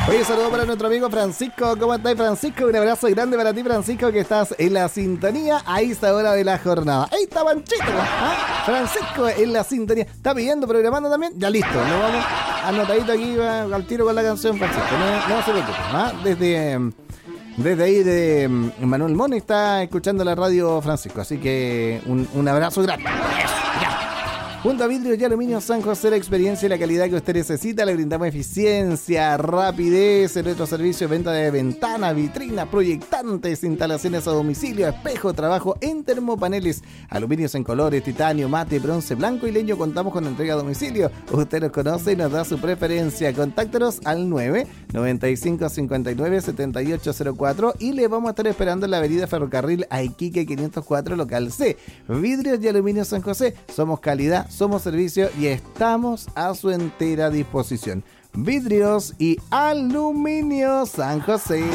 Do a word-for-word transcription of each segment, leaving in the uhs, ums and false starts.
Oye, saludo para nuestro amigo Francisco. ¿Cómo estás, Francisco? Un abrazo grande para ti, Francisco, que estás en la sintonía a esta hora de la jornada. Ahí está Panchito, ¿ah? Francisco en la sintonía. ¿Está pidiendo, programando también? Ya listo, nos vamos anotadito aquí va, al tiro con la canción, Francisco. No, no se preocupe, ¿ah? Desde, desde ahí de Manuel Moni está escuchando la radio Francisco. Así que un, un abrazo grande. Eso, ya. Junto a Vidrios y Aluminio San José, la experiencia y la calidad que usted necesita, le brindamos eficiencia, rapidez en nuestro servicio, venta de ventanas, vitrinas, proyectantes, instalaciones a domicilio, espejo, trabajo en termopaneles, aluminios en colores, titanio, mate, bronce, blanco y leño. Contamos con entrega a domicilio. Usted nos conoce y nos da su preferencia. Contáctenos al nueve noventa y cinco cincuenta y nueve setenta y ocho cero cuatro y le vamos a estar esperando en la avenida Ferrocarril a Iquique quinientos cuatro, local C. Vidrios y Aluminio San José, somos calidad, somos servicio y estamos a su entera disposición. Vidrios y Aluminio San José.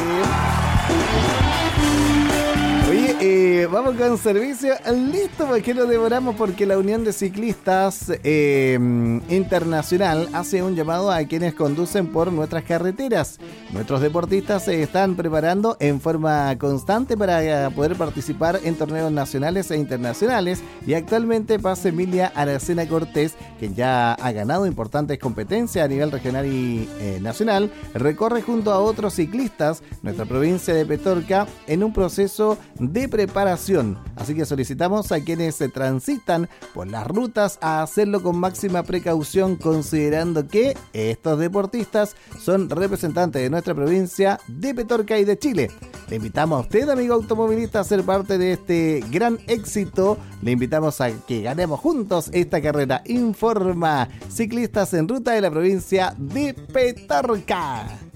Oye, eh, vamos con servicio. Listo, porque nos demoramos porque la Unión de Ciclistas eh, Internacional hace un llamado a quienes conducen por nuestras carreteras. Nuestros deportistas se están preparando en forma constante para poder participar en torneos nacionales e internacionales y actualmente pasa Emilia Aracena Cortés, quien ya ha ganado importantes competencias a nivel regional y eh, nacional, recorre junto a otros ciclistas nuestra provincia de Petorca en un proceso de preparación, así que solicitamos a quienes se transitan por las rutas a hacerlo con máxima precaución, considerando que estos deportistas son representantes de nuestra provincia de Petorca y de Chile. Le invitamos a usted, amigo automovilista, a ser parte de este gran éxito. Le invitamos a que ganemos juntos esta carrera. Informa Ciclistas en Ruta de la provincia de Petorca.